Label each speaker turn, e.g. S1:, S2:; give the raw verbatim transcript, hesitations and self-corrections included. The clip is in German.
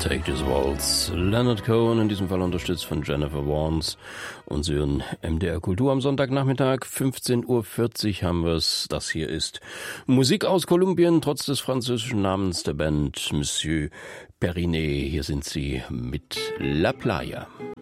S1: Take This Waltz. Leonard Cohen, in diesem Fall unterstützt von Jennifer Warnes. Und Sie hören M D R Kultur am Sonntagnachmittag, fünfzehn Uhr vierzig haben wir es. Das hier ist Musik aus Kolumbien, trotz des französischen Namens der Band Monsieur Perinet. Hier sind sie mit La Playa.